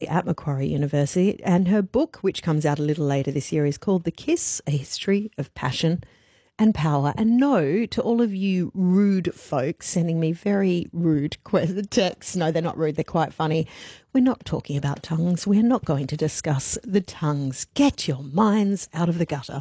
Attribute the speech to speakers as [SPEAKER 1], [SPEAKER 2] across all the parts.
[SPEAKER 1] at Macquarie University, and her book, which comes out a little later this year, is called The Kiss, A History of Passion and Power. And no, to all of you rude folks sending me very rude texts, no, they're not rude, they're quite funny. We're not talking about tongues. We're not going to discuss the tongues. Get your minds out of the gutter.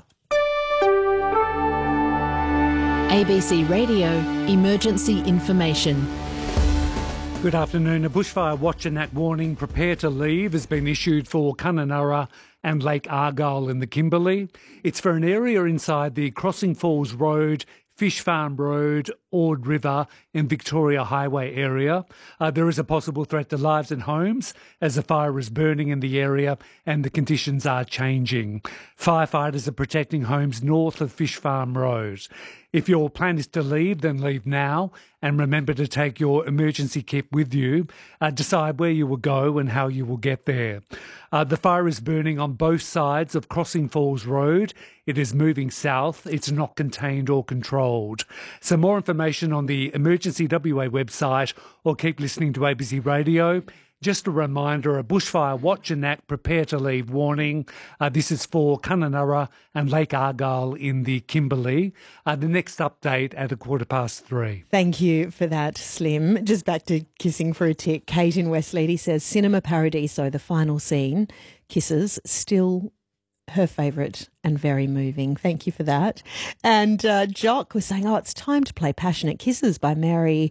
[SPEAKER 2] ABC Radio Emergency Information.
[SPEAKER 3] Good afternoon. A bushfire watch and act warning, prepare to leave, has been issued for Kununurra and Lake Argyle in the Kimberley. It's for an area inside the Crossing Falls Road, Fish Farm Road, Ord River and Victoria Highway area. There is a possible threat to lives and homes as the fire is burning in the area and the conditions are changing. Firefighters are protecting homes north of Fish Farm Road. If your plan is to leave, then leave now and remember to take your emergency kit with you. Decide where you will go and how you will get there. The fire is burning on both sides of Crossing Falls Road. It is moving south. It's not contained or controlled. Some more information on the Emergency WA website or keep listening to ABC Radio. Just a reminder, a bushfire watch and act, prepare to leave warning. This is for Kununurra and Lake Argyle in the Kimberley. The next update at 3:15.
[SPEAKER 1] Thank you for that, Slim. Just back to Kissing for a Tick. Kate in West Lady says, Cinema Paradiso, the final scene, kisses, still her favourite and very moving. Thank you for that. And Jock was saying, it's time to play Passionate Kisses by Mary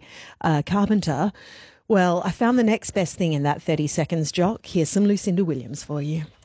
[SPEAKER 1] Carpenter. Well, I found the next best thing in that 30 seconds, Jock. Here's some Lucinda Williams for you.